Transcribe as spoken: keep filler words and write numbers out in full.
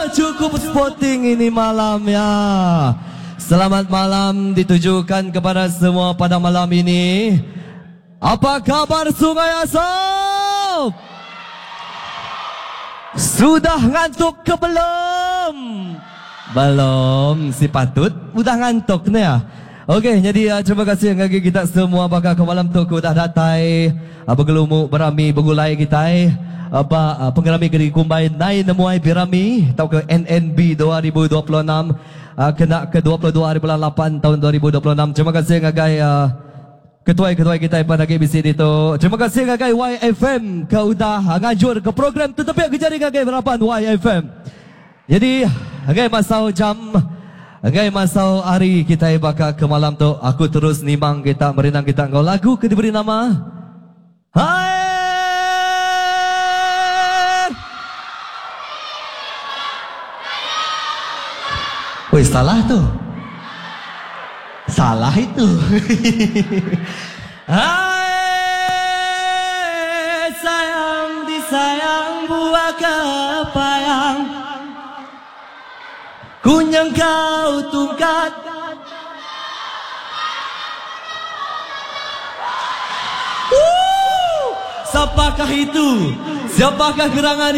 cukup sporting ini malam ya. Selamat malam ditujukan kepada semua pada malam ini. Apa kabar Sungai Asap? Sudah ngantuk ke belum? Belum, si patut udah ngantuk nih ya. Okey, jadi uh, terima kasih bagi kita semua bakal ke malam tu ku dah datai apa gelumuk berami begulai kita apa uh, penggerami kedi kumbai nai nemuai pirami tau ke N N B dua ribu dua puluh enam uh, kena ke dua puluh dua hari bulan lapan tahun dua ribu dua puluh enam. Terima kasih ngagai uh, ketua-ketua kita pada G B C itu. Terima kasih ngagai Y F M kau dah ngajur ke program tetapi kejari ngagai harapan Y F M. Jadi ngagai masa jam ngagai masa hari kita bakal ke malam tu aku terus nimang kita merenang kita ngau lagu ke diberi nama Hai. Woi, salah tu. Salah itu. Hai sayang disayang buah kepayang, kunyang kau tungkat. Woo! Siapakah itu? Siapakah gerangan